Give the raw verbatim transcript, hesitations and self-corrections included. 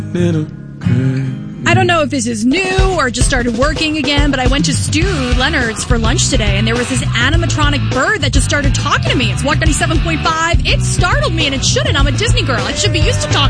little girl. I don't know if this is new or just started working again, but I went to Stu Leonard's for lunch today, and there was this animatronic bird that just started talking to me. It's Walk ninety-seven point five. It startled me, and it shouldn't. I'm a Disney girl. I should be used to talking.